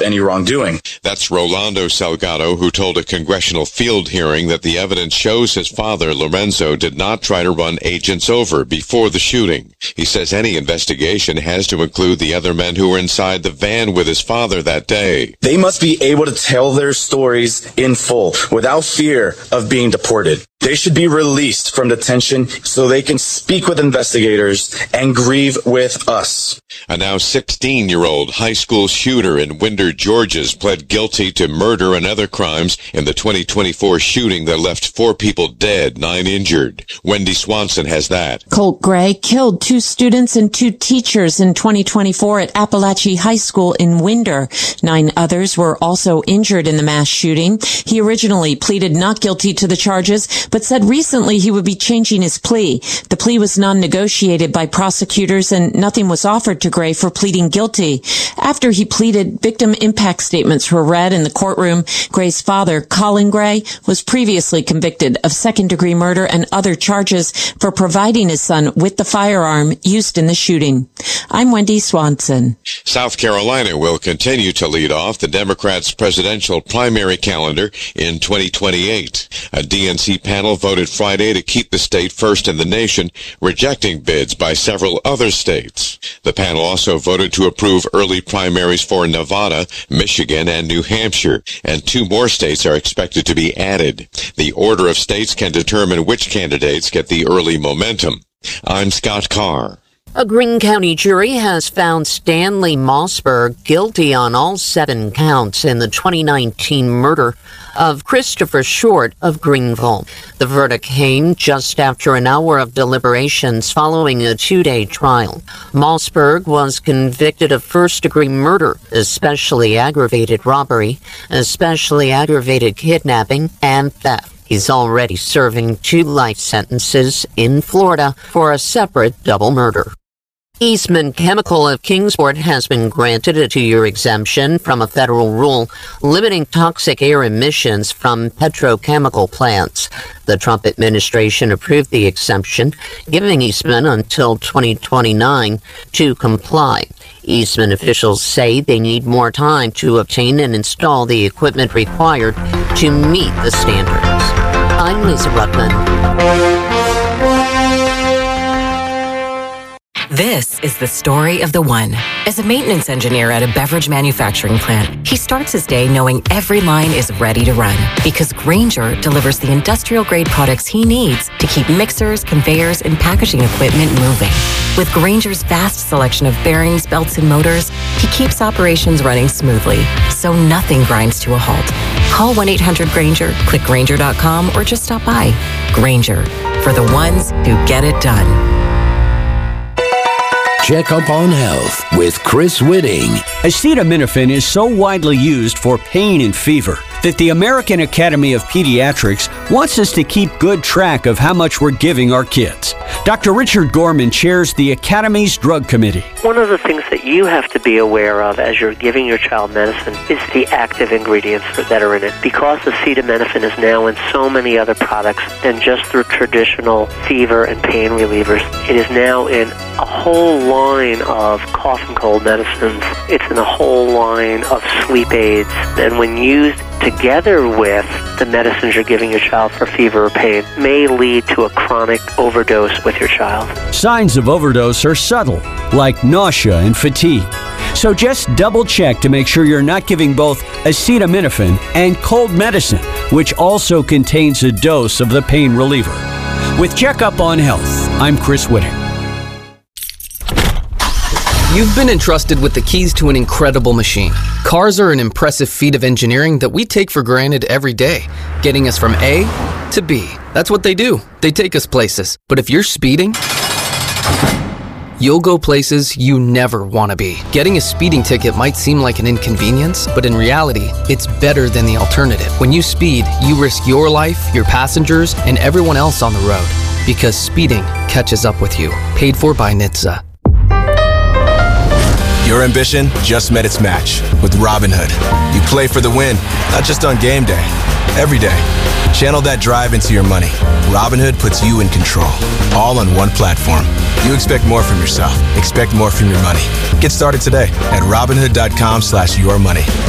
any wrongdoing. That's Rolando Salgado, who told a congressional field hearing that the evidence shows his father, Lorenzo, did not try to run agents over before the shooting. He says any investigation has to include the other men who were inside the van with his father that day. They must be able to tell their stories in full without fear of being deported. They should be released from detention so they can speak with investigators and grieve with us. A now 16-year-old high school shooter in Winder, Georgia, pled guilty to murder and other crimes in the 2024 shooting that left 4 people dead, 9 injured. Wendy Swanson has that. Colt Gray killed 2 students and 2 teachers in 2024 at Appalachia High School in Winder. 9 others were also injured in the mass shooting. He originally pleaded not guilty to the charges, but said recently he would be changing his plea. The plea was non-negotiated by prosecutors and nothing was offered to Gray for pleading guilty. After he pleaded, victim impact statements were read in the courtroom. Gray's father, Colin Gray, was previously convicted of second-degree murder and other charges for providing his son with the firearm used in the shooting. I'm Wendy Swanson. South Carolina will continue to lead off the Democrats' presidential primary calendar in 2028. A DNC panel voted Friday to keep the state first in the nation, rejecting bids by several other states. The panel also voted to approve early primaries for Nevada, Michigan, and New Hampshire, and 2 more states are expected to be added. The order of states can determine which candidates get the early momentum. I'm Scott Carr. A Greene County jury has found Stanley Mossberg guilty on all 7 counts in the 2019 murder of Christopher Short of Greenville. The verdict came just after an hour of deliberations following a 2-day trial. Mossberg was convicted of first-degree murder, especially aggravated robbery, especially aggravated kidnapping, and theft. He's already serving 2 life sentences in Florida for a separate double murder. Eastman Chemical of Kingsport has been granted a 2-year exemption from a federal rule limiting toxic air emissions from petrochemical plants. The Trump administration approved the exemption, giving Eastman until 2029 to comply. Eastman officials say they need more time to obtain and install the equipment required to meet the standards. I'm Lisa Ruckman. This is the story of the one. As a maintenance engineer at a beverage manufacturing plant, he starts his day knowing every line is ready to run because Grainger delivers the industrial-grade products he needs to keep mixers, conveyors, and packaging equipment moving. With Grainger's vast selection of bearings, belts, and motors, he keeps operations running smoothly, so nothing grinds to a halt. Call 1-800-GRAINGER, click Grainger.com, or just stop by. Grainger, for the ones who get it done. Check Up on Health with Chris Whitting. Acetaminophen is so widely used for pain and fever that the American Academy of Pediatrics wants us to keep good track of how much we're giving our kids. Dr. Richard Gorman chairs the Academy's Drug Committee. One of the things that you have to be aware of as you're giving your child medicine is the active ingredients that are in it. Because acetaminophen is now in so many other products than just through traditional fever and pain relievers, it is now in a whole line of cough and cold medicines. It's in a whole line of sleep aids. And when used together with the medicines you're giving your child for fever or pain, may lead to a chronic overdose with your child. Signs of overdose are subtle, like nausea and fatigue. So just double check to make sure you're not giving both acetaminophen and cold medicine, which also contains a dose of the pain reliever. With Checkup on Health, I'm Chris Whitting. You've been entrusted with the keys to an incredible machine. Cars are an impressive feat of engineering that we take for granted every day, getting us from A to B. That's what they do. They take us places. But if you're speeding, you'll go places you never want to be. Getting a speeding ticket might seem like an inconvenience, but in reality, it's better than the alternative. When you speed, you risk your life, your passengers, and everyone else on the road. Because speeding catches up with you. Paid for by NHTSA. Your ambition just met its match with Robinhood. You play for the win, not just on game day, every day. Channel that drive into your money. Robinhood puts you in control, all on one platform. You expect more from yourself. Expect more from your money. Get started today at Robinhood.com/yourmoney.